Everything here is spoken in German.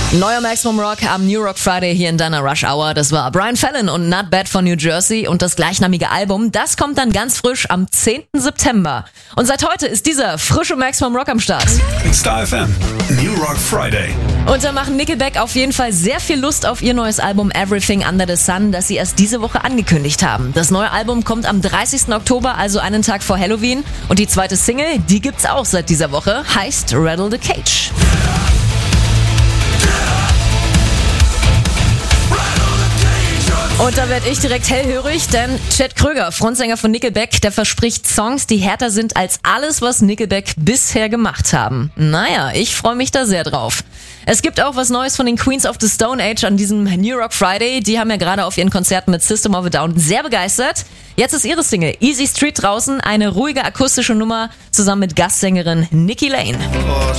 Neuer Maximum Rock am New Rock Friday hier in deiner Rush Hour. Das war Brian Fallon und Not Bad von New Jersey und das gleichnamige Album, das kommt dann ganz frisch am 10. September. Und seit heute ist dieser frische Maximum Rock am Start. Star FM, New Rock Friday. Und da machen Nickelback auf jeden Fall sehr viel Lust auf ihr neues Album Everything Under the Sun, das sie erst diese Woche angekündigt haben. Das neue Album kommt am 30. Oktober, also einen Tag vor Halloween. Und die zweite Single, die gibt's auch seit dieser Woche, heißt Rattle the Cage. Und da werde ich direkt hellhörig, denn Chad Kroeger, Frontsänger von Nickelback, der verspricht Songs, die härter sind als alles, was Nickelback bisher gemacht haben. Naja, ich freue mich da sehr drauf. Es gibt auch was Neues von den Queens of the Stone Age an diesem New Rock Friday. Die haben ja gerade auf ihren Konzerten mit System of a Down sehr begeistert. Jetzt ist ihre Single Easy Street draußen, eine ruhige akustische Nummer zusammen mit Gastsängerin Nikki Lane.